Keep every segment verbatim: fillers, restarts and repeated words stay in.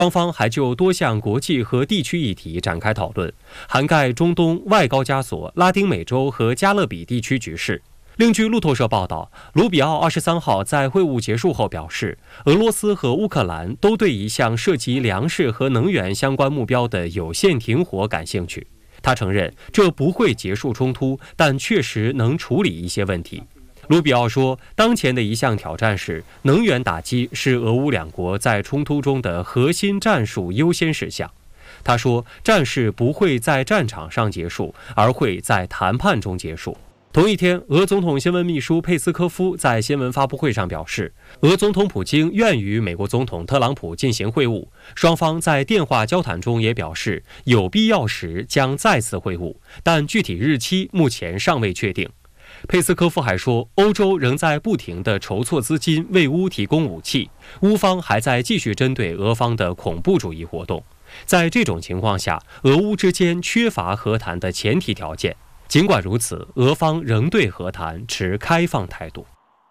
双方还就多项国际和地区议题展开讨论，涵盖中东、外高加索、拉丁美洲和加勒比地区局势。另据路透社报道，卢比奥二十三号在会晤结束后表示，俄罗斯和乌克兰都对一项涉及粮食和能源相关目标的有限停火感兴趣。他承认这不会结束冲突，但确实能处理一些问题。卢比奥说，当前的一项挑战是能源打击是俄乌两国在冲突中的核心战术优先事项。他说，战事不会在战场上结束，而会在谈判中结束。同一天，俄总统新闻秘书佩斯科夫在新闻发布会上表示，俄总统普京愿与美国总统特朗普进行会晤，双方在电话交谈中也表示，有必要时将再次会晤，但具体日期目前尚未确定。佩斯科夫还说，欧洲仍在不停地筹措资金为乌提供武器，乌方还在继续针对俄方的恐怖主义活动。在这种情况下，俄乌之间缺乏和谈的前提条件。尽管如此，俄方仍对和谈持开放态度。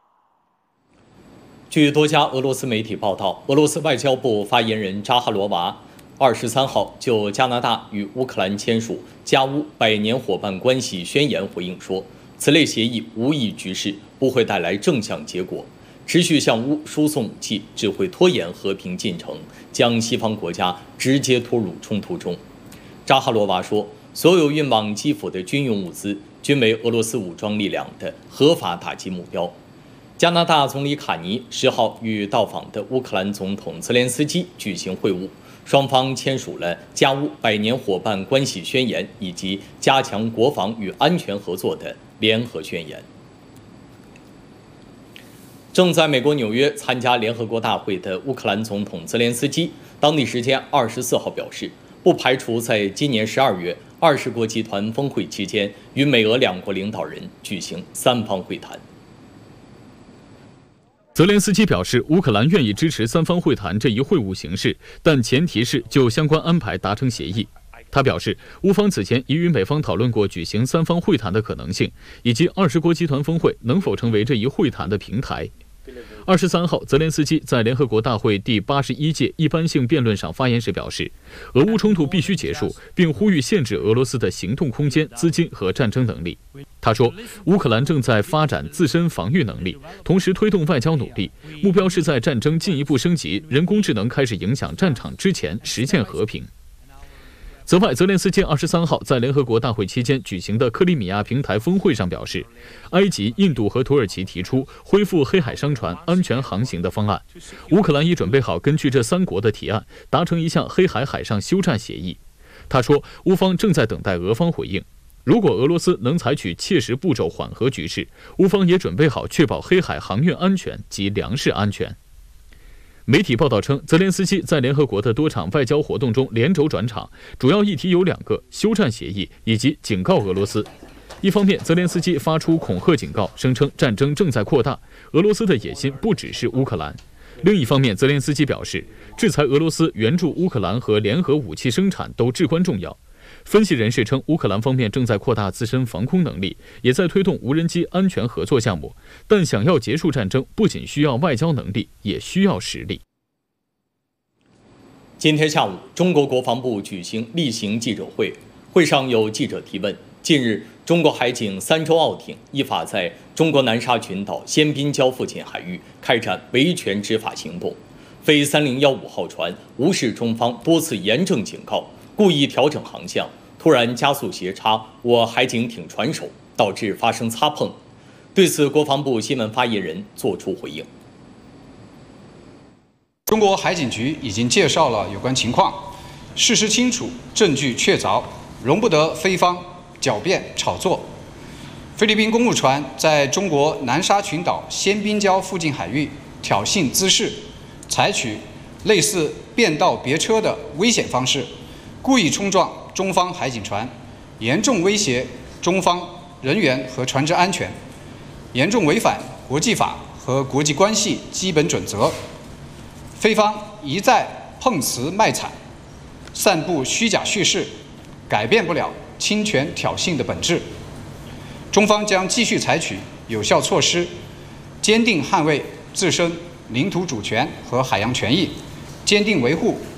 据多家俄罗斯媒体报道，俄罗斯外交部发言人扎哈罗娃二十三号就加拿大与乌克兰签署加乌百年伙伴关系宣言回应说，此类协议无益局势，不会带来正向结果。持续向乌输送武器只会拖延和平进程，将西方国家直接拖入冲突中。扎哈罗娃说，所有运往基辅的军用物资均为俄罗斯武装力量的合法打击目标。加拿大总理卡尼十号与到访的乌克兰总统泽连斯基举行会晤，双方签署了加乌百年伙伴关系宣言以及加强国防与安全合作的联合宣言。正在美国纽约参加联合国大会的乌克兰总统泽连斯基，当地时间二十四号表示，不排除在今年十二月二十国集团峰会期间与美俄两国领导人举行三方会谈。 泽连斯基表示，乌克兰愿意支持三方会谈这一会晤形式，但前提是就相关安排达成协议。他表示，乌方此前已与美方讨论过举行三方会谈的可能性，以及二十国集团峰会能否成为这一会谈的平台。二十三号，泽连斯基在联合国大会第八十一届一般性辩论上发言时表示，俄乌冲突必须结束，并呼吁限制俄罗斯的行动空间、资金和战争能力。他说，乌克兰正在发展自身防御能力，同时推动外交努力，目标是在战争进一步升级、人工智能开始影响战场之前实现和平。此外，泽连斯基二十三号在联合国大会期间举行的克里米亚平台峰会上表示，埃及、印度和土耳其提出恢复黑海商船安全航行的方案，乌克兰已准备好根据这三国的提案达成一项黑海海上休战协议。他说，乌方正在等待俄方回应。如果俄罗斯能采取切实步骤缓和局势，乌方也准备好确保黑海航运安全及粮食安全。媒体报道称，泽连斯基在联合国的多场外交活动中连轴转场，主要议题有两个：休战协议以及警告俄罗斯。一方面，泽连斯基发出恐吓警告，声称战争正在扩大，俄罗斯的野心不只是乌克兰。另一方面，泽连斯基表示，制裁俄罗斯、援助乌克兰和联合武器生产都至关重要。分析人士称，乌克兰方面正在扩大自身防空能力，也在推动无人机安全合作项目。但想要结束战争，不仅需要外交能力，也需要实力。 今天下午，中国国防部举行例行记者会，会上有记者提问：近日，中国海警三艘澳艇依法在中国南沙群岛仙宾礁附近海域开展维权执法行动，非三零一五号船无视中方多次严正警告，故意调整航向，突然加速斜插我海警艇船首，导致发生擦碰。对此，国防部新闻发言人作出回应。 中国海警局已经介绍了有关情况，事实清楚，证据确凿，容不得非方狡辩炒作。菲律宾公务船在中国南沙群岛仙宾礁附近海域挑衅滋事，采取类似变道别车的危险方式，故意冲撞中方海警船，严重威胁中方人员和船只安全，严重违反国际法和国际关系基本准则。菲方一再碰瓷卖惨，散布虚假叙事，改变不了侵权挑衅的本质。中方将继续采取有效措施，坚定捍卫自身领土主权和海洋权益，坚定维护